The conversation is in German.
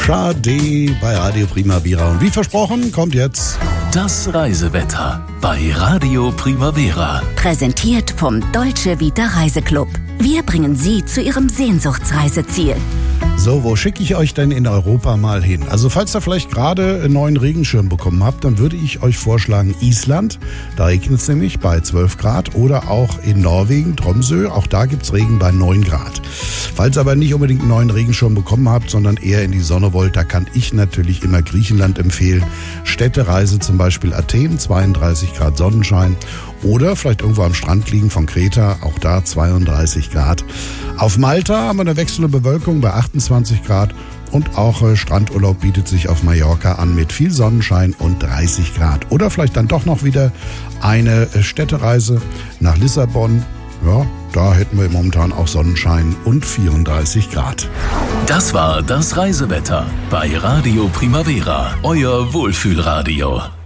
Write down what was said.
Sade bei Radio Primavera. Und wie versprochen, kommt jetzt das Reisewetter bei Radio Primavera. Präsentiert vom Dolce Vita Reiseclub. Wir bringen Sie zu Ihrem Sehnsuchtsreiseziel. So, wo schicke ich euch denn in Europa mal hin? Also falls ihr vielleicht gerade einen neuen Regenschirm bekommen habt, dann würde ich euch vorschlagen Island. Da regnet es nämlich bei 12 Grad. Oder auch in Norwegen, Tromsø. Auch da gibt es Regen bei 9 Grad. Falls ihr aber nicht unbedingt einen neuen Regenschirm bekommen habt, sondern eher in die Sonne wollt, da kann ich natürlich immer Griechenland empfehlen. Städtereise zum Beispiel Athen, 32 Grad Sonnenschein. Oder vielleicht irgendwo am Strand liegen von Kreta, auch da 32 Grad. Auf Malta haben wir eine wechselnde Bewölkung bei 28 Grad. Und auch Strandurlaub bietet sich auf Mallorca an mit viel Sonnenschein und 30 Grad. Oder vielleicht dann doch noch wieder eine Städtereise nach Lissabon. Ja, da hätten wir momentan auch Sonnenschein und 34 Grad. Das war das Reisewetter bei Radio Primavera, euer Wohlfühlradio.